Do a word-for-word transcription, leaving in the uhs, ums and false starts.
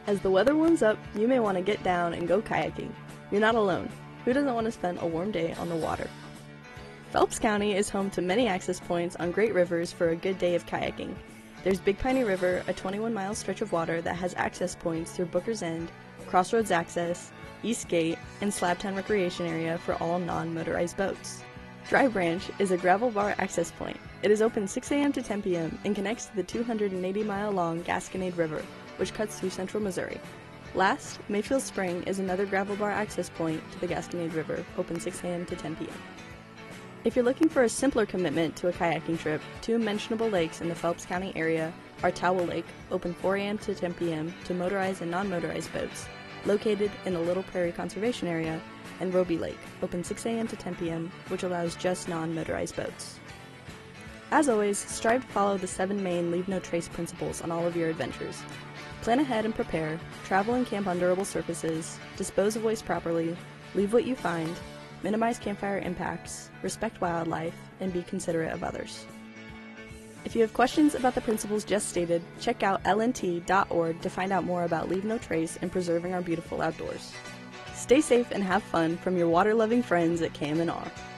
As the weather warms up, you may want to get down and go kayaking. You're not alone. Who doesn't want to spend a warm day on the water? Phelps County is home to many access points on great rivers for a good day of kayaking. There's Big Piney River, a twenty-one mile stretch of water that has access points through Booker's End, Crossroads Access, East Gate, and Slabtown Recreation Area for all non-motorized boats. Dry Branch is a gravel bar access point. It is open six a m to ten p m and connects to the two hundred eighty mile long Gasconade River, which cuts through central Missouri. Last, Mayfield Spring is another gravel bar access point to the Gasconade River, open six a m to ten p m If you're looking for a simpler commitment to a kayaking trip, two mentionable lakes in the Phelps County area are Towel Lake, open four a m to ten p m to motorized and non-motorized boats, located in the Little Prairie Conservation Area, and Roby Lake, open six a m to ten p m, which allows just non-motorized boats. As always, strive to follow the seven main Leave No Trace principles on all of your adventures. Plan ahead and prepare, travel and camp on durable surfaces, dispose of waste properly, leave what you find, minimize campfire impacts, respect wildlife, and be considerate of others. If you have questions about the principles just stated, check out L N T dot org to find out more about Leave No Trace and preserving our beautiful outdoors. Stay safe and have fun from your water-loving friends at K M N R.